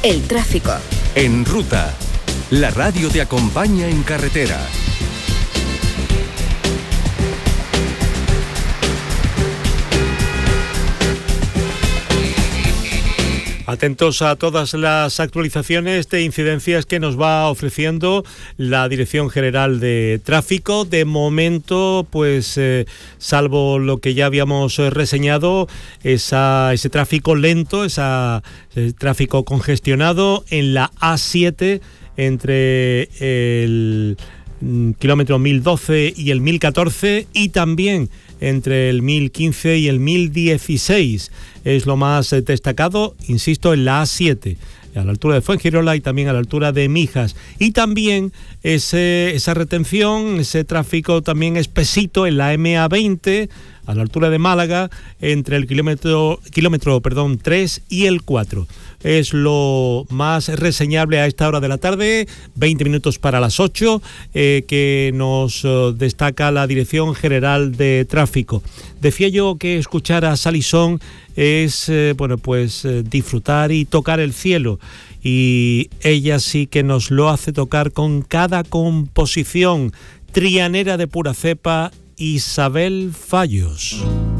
El tráfico. En Ruta, la radio te acompaña en carretera. Atentos a todas las actualizaciones de incidencias que nos va ofreciendo la Dirección General de Tráfico. De momento, pues salvo lo que ya habíamos reseñado, ese tráfico lento, ese tráfico congestionado en la A7 entre el kilómetro 1012 y el 1014 y también entre el 1015 y el 1016. Es lo más destacado, insisto, en la A7, a la altura de Fuengirola y también a la altura de Mijas. Y también esa retención, ese tráfico también espesito en la MA20, a la altura de Málaga, entre el kilómetro 3 y el 4. Es lo más reseñable a esta hora de la tarde, 20 minutos para las 8, que nos destaca la Dirección General de Tráfico. Decía yo que escuchar a Sally Song es, disfrutar y tocar el cielo. Y ella sí que nos lo hace tocar con cada composición. Trianera de pura cepa, Isabel Fallos.